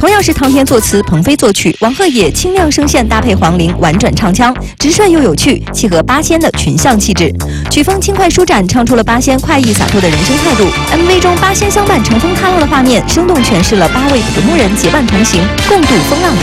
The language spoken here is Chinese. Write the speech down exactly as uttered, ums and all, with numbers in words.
同样是唐田作词，鹏飞作曲，王鹤也清亮声线搭配黄龄婉转唱腔，直率又有趣，契合八仙的群像气质。曲风轻快舒展，唱出了八仙快意洒脱的人生态度。M V 中八仙相伴乘风踏浪的画面，生动诠释了八位普通人结伴同行，共度风浪的